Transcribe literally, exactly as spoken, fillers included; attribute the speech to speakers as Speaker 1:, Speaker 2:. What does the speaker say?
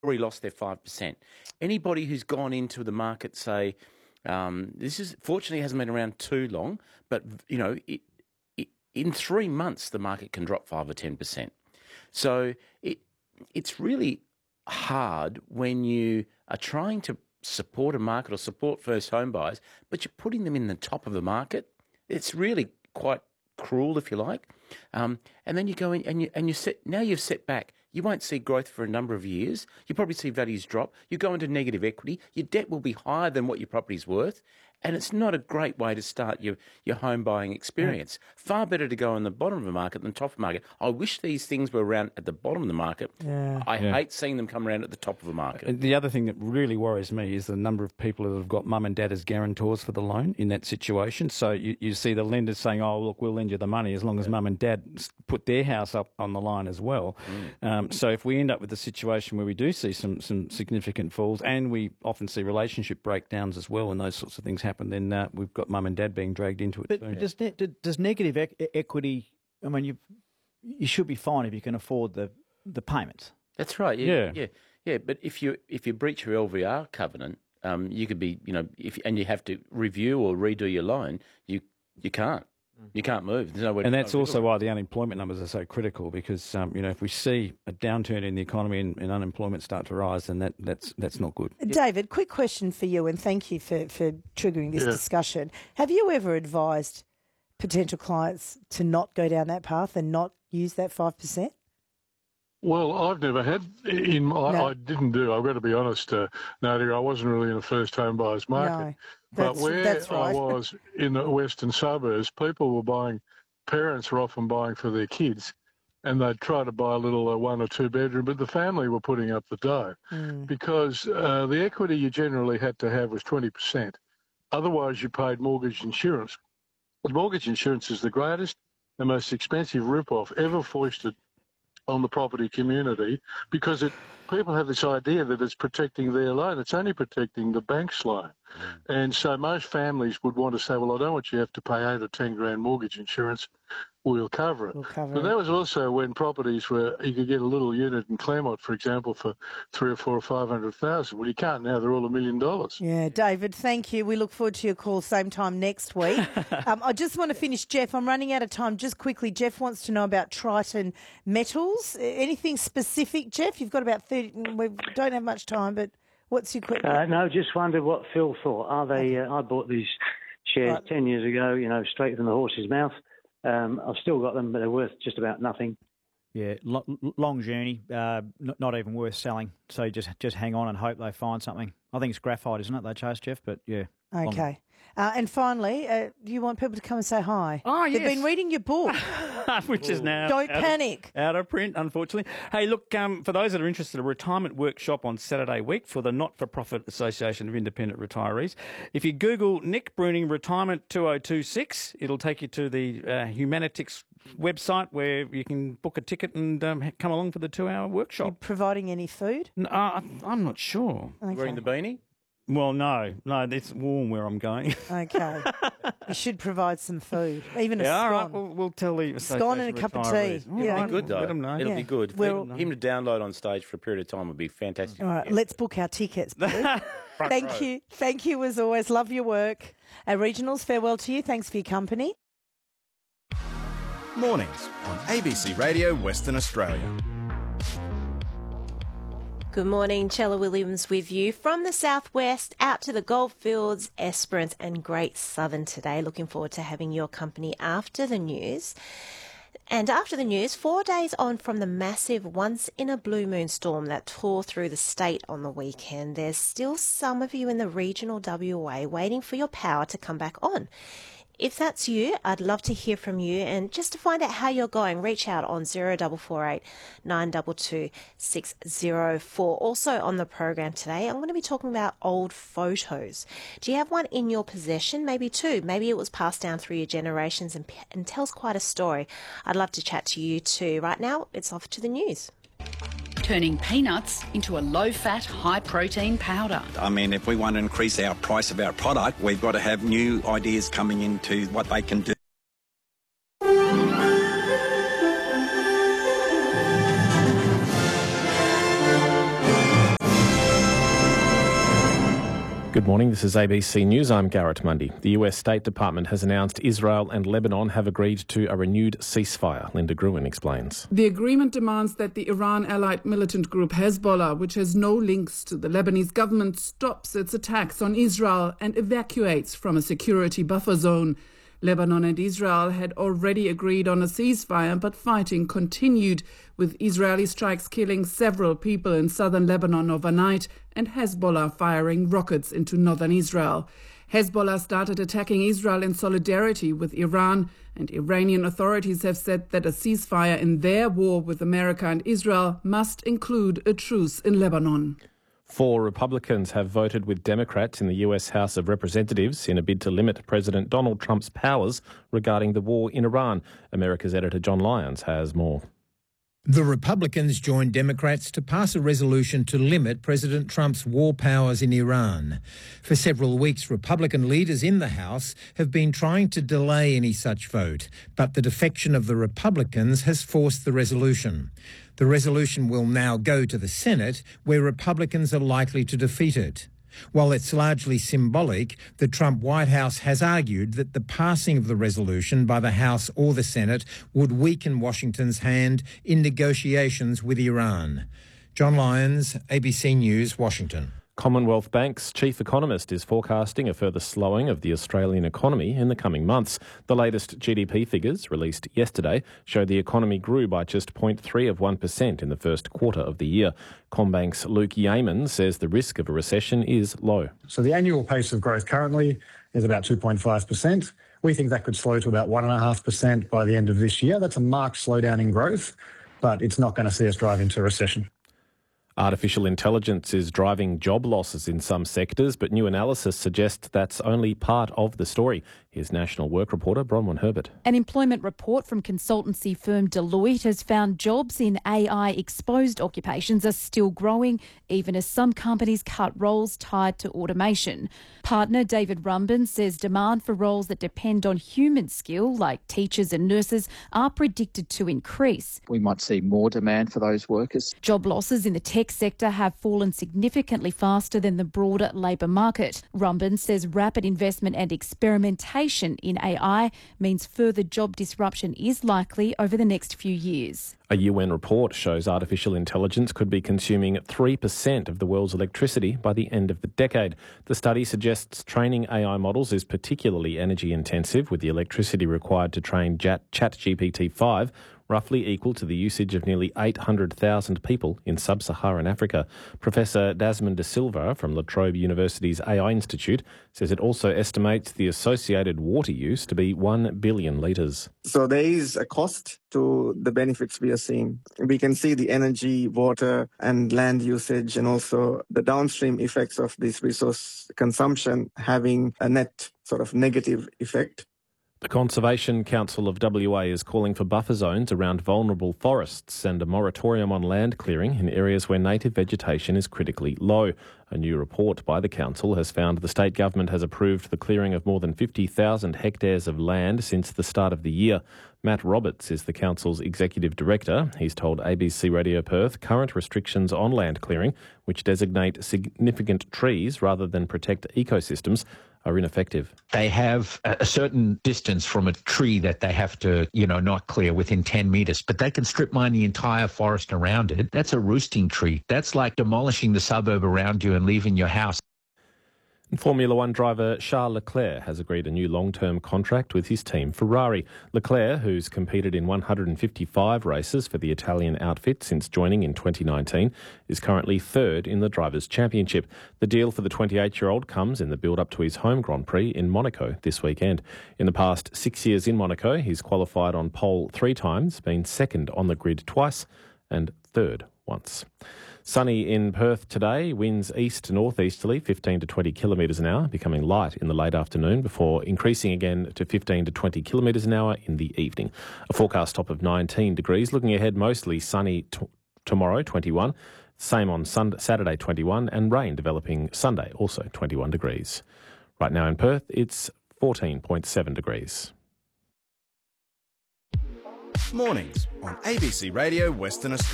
Speaker 1: already lost their five percent. Anybody who's gone into the market, say, um, this is fortunately hasn't been around too long, but, you know, it, it, in three months the market can drop five or ten percent. So it it's really hard when you are trying to support a market or support first home buyers, but you're putting them in the top of the market. It's really quite cruel, if you like. Um, and then you go in and you and you set now you've set back. You won't see growth for a number of years. You probably see values drop. You go into negative equity. Your debt will be higher than what your property's worth. And it's not a great way to start your, your home buying experience. Yeah. Far better to go on the bottom of the market than top of the market. I wish these things were around at the bottom of the market.
Speaker 2: Yeah.
Speaker 1: I
Speaker 2: yeah.
Speaker 1: hate seeing them come around at the top of the market.
Speaker 2: The other thing that really worries me is the number of people that have got mum and dad as guarantors for the loan in that situation. So you, you see the lenders saying, oh, look, we'll lend you the money as long as yeah. mum and dad put their house up on the line as well. Mm. Um, so if we end up with a situation where we do see some, some significant falls and we often see relationship breakdowns as well and those sorts of things happen, then uh, we've got mum and dad being dragged into it.
Speaker 3: But
Speaker 2: too.
Speaker 3: does, ne- does negative e- equity, I mean, you you should be fine if you can afford the, the payments.
Speaker 1: That's right. Yeah, yeah, yeah. yeah. But if you if you breach your L V R covenant, um, you could be, you know, if and you have to review or redo your loan, you you can't. You can't move. There's nowhere
Speaker 2: and
Speaker 1: to
Speaker 2: that's also why the unemployment numbers are so critical because, um, you know, if we see a downturn in the economy and, and unemployment start to rise, then that, that's that's not good.
Speaker 4: David, quick question for you, and thank you for, for triggering this yeah. discussion. Have you ever advised potential clients to not go down that path and not use that five percent?
Speaker 5: Well, I've never had, in my, no. I didn't do, I've got to be honest, uh, Nadia, I wasn't really in a first home buyer's market.
Speaker 4: No.
Speaker 5: But
Speaker 4: that's,
Speaker 5: where
Speaker 4: that's right.
Speaker 5: I was in the western suburbs, people were buying, parents were often buying for their kids, and they'd try to buy a little uh, one or two bedroom, but the family were putting up the dough mm. because uh, the equity you generally had to have was twenty percent. Otherwise, you paid mortgage insurance. Mortgage insurance is the greatest and most expensive rip-off ever foisted on the property community because it people have this idea that it's protecting their loan. It's only protecting the bank's loan. Mm. And so most families would want to say, well, I don't want you to have to pay eight or ten grand mortgage insurance. We'll cover it.
Speaker 4: We'll cover
Speaker 5: but
Speaker 4: it.
Speaker 5: that was also when properties were, you could get a little unit in Claremont, for example, for three or four or five hundred thousand. Well, you can't now. They're all a million dollars.
Speaker 4: Yeah, David, thank you. We look forward to your call same time next week. um, I just want to finish, Jeff. I'm running out of time. Just quickly, Jeff wants to know about Triton Metals. Anything specific, Jeff? You've got about thirty. We don't have much time, but what's your quick?
Speaker 6: Uh, no, just wondered what Phil thought. Are they? Uh, I bought these shares right. ten years ago. You know, straight from the horse's mouth. Um, I've still got them, but they're worth just about nothing.
Speaker 3: Yeah, lo- long journey, uh, not, not even worth selling. So just just hang on and hope they find something. I think it's graphite, isn't it? They chase, Jeff, but yeah.
Speaker 4: Okay. Uh, and finally, uh, do you want people to come and say hi?
Speaker 2: Oh, yes.
Speaker 4: They've been reading your book.
Speaker 2: Which is now
Speaker 4: Don't
Speaker 2: out
Speaker 4: panic.
Speaker 2: Of, out of print, unfortunately. Hey, look, um, for those that are interested, a retirement workshop on Saturday week for the Not-for-Profit Association of Independent Retirees. If you Google Nick Bruning Retirement two oh two six, it'll take you to the uh, Humanitics website where you can book a ticket and um, come along for the two-hour workshop.
Speaker 4: Are you providing any food?
Speaker 2: No, uh, I'm not sure.
Speaker 4: Okay.
Speaker 1: Wearing the beanie?
Speaker 2: Well, no, no, it's warm where I'm going.
Speaker 4: Okay. You should provide some food, even a
Speaker 2: yeah,
Speaker 4: scone.
Speaker 2: all right, we'll, we'll tell the
Speaker 4: scone and a cup of tea.
Speaker 1: It'll
Speaker 4: yeah.
Speaker 1: be good, though.
Speaker 2: Let them know.
Speaker 1: It'll
Speaker 4: yeah.
Speaker 1: be good.
Speaker 4: Well,
Speaker 1: him to download on stage for a period of time would be fantastic.
Speaker 4: All right, yeah. Let's book our tickets. Thank row. you. Thank you as always. Love your work. Our regionals, farewell to you. Thanks for your company.
Speaker 7: Mornings on A B C Radio Western Australia.
Speaker 8: Good morning, Chella Williams with you from the southwest out to the Goldfields, Esperance and Great Southern today. Looking forward to having your company after the news. And after the news, four days on from the massive once-in-a-blue moon storm that tore through the state on the weekend, there's still some of you in the regional W A waiting for your power to come back on. If that's you, I'd love to hear from you. And just to find out how you're going, reach out on zero four four eight nine two two six zero four. Also on the program today, I'm going to be talking about old photos. Do you have one in your possession? Maybe two. Maybe it was passed down through your generations and, and tells quite a story. I'd love to chat to you too. Right now, it's off to the news.
Speaker 9: Turning peanuts into a low-fat, high-protein powder.
Speaker 10: I mean, if we want to increase our price of our product, we've got to have new ideas coming into what they can do.
Speaker 11: Good morning, this is A B C News. I'm Garrett Mundy. The U S State Department has announced Israel and Lebanon have agreed to a renewed ceasefire. Linda Gruen explains.
Speaker 12: The agreement demands that the Iran-allied militant group Hezbollah, which has no links to the Lebanese government, stops its attacks on Israel and evacuates from a security buffer zone. Lebanon and Israel had already agreed on a ceasefire, but fighting continued, with Israeli strikes killing several people in southern Lebanon overnight and Hezbollah firing rockets into northern Israel. Hezbollah started attacking Israel in solidarity with Iran, and Iranian authorities have said that a ceasefire in their war with America and Israel must include a truce in Lebanon.
Speaker 11: Four Republicans have voted with Democrats in the U S House of Representatives in a bid to limit President Donald Trump's powers regarding the war in Iran. America's editor John Lyons has more.
Speaker 13: The Republicans joined Democrats to pass a resolution to limit President Trump's war powers in Iran. For several weeks, Republican leaders in the House have been trying to delay any such vote, but the defection of the Republicans has forced the resolution. The resolution will now go to the Senate, where Republicans are likely to defeat it. While it's largely symbolic, the Trump White House has argued that the passing of the resolution by the House or the Senate would weaken Washington's hand in negotiations with Iran. John Lyons, A B C News, Washington.
Speaker 11: Commonwealth Bank's chief economist is forecasting a further slowing of the Australian economy in the coming months. The latest G D P figures, released yesterday, show the economy grew by just zero point three of one percent in the first quarter of the year. CommBank's Luke Yeaman says the risk of a recession is low.
Speaker 14: So the annual pace of growth currently is about two point five percent. We think that could slow to about one point five percent by the end of this year. That's a marked slowdown in growth, but it's not going to see us drive into a recession.
Speaker 11: Artificial intelligence is driving job losses in some sectors, but new analysis suggests that's only part of the story. Here's National Work reporter Bronwyn Herbert.
Speaker 15: An employment report from consultancy firm Deloitte has found jobs in A I-exposed occupations are still growing, even as some companies cut roles tied to automation. Partner David Rumben says demand for roles that depend on human skill, like teachers and nurses, are predicted to increase.
Speaker 16: We might see more demand for those workers.
Speaker 15: Job losses in the tech sector have fallen significantly faster than the broader labour market. Rumben says rapid investment and experimentation in A I means further job disruption is likely over the next few years.
Speaker 11: A U N report shows artificial intelligence could be consuming three percent of the world's electricity by the end of the decade. The study suggests training A I models is particularly energy intensive, with the electricity required to train ChatGPT five roughly equal to the usage of nearly eight hundred thousand people in sub-Saharan Africa. Professor Desmond De Silva from La Trobe University's A I Institute says it also estimates the associated water use to be one billion litres.
Speaker 17: So there is a cost to the benefits we are seeing. We can see the energy, water and land usage, and also the downstream effects of this resource consumption having a net sort of negative effect.
Speaker 11: The Conservation Council of W A is calling for buffer zones around vulnerable forests and a moratorium on land clearing in areas where native vegetation is critically low. A new report by the council has found the state government has approved the clearing of more than fifty thousand hectares of land since the start of the year. Matt Roberts is the council's executive director. He's told A B C Radio Perth current restrictions on land clearing, which designate significant trees rather than protect ecosystems, are ineffective.
Speaker 18: They have a certain distance from a tree that they have to, you know, not clear within ten metres, but they can strip mine the entire forest around it. That's a roosting tree. That's like demolishing the suburb around you and leaving your house.
Speaker 11: And Formula One driver Charles Leclerc has agreed a new long-term contract with his team Ferrari. Leclerc, who's competed in one hundred fifty-five races for the Italian outfit since joining in twenty nineteen, is currently third in the Drivers' Championship. The deal for the twenty-eight-year-old comes in the build-up to his home Grand Prix in Monaco this weekend. In the past six years in Monaco, he's qualified on pole three times, been second on the grid twice and third once. Sunny in Perth today, winds east to northeasterly, fifteen to twenty kilometres an hour, becoming light in the late afternoon before increasing again to fifteen to twenty kilometres an hour in the evening. A forecast top of nineteen degrees. Looking ahead, mostly sunny t- tomorrow, twenty-one. Same on Sunday, Saturday, twenty-one, and rain developing Sunday, also twenty-one degrees. Right now in Perth, it's fourteen point seven degrees.
Speaker 7: Mornings on A B C Radio Western Australia.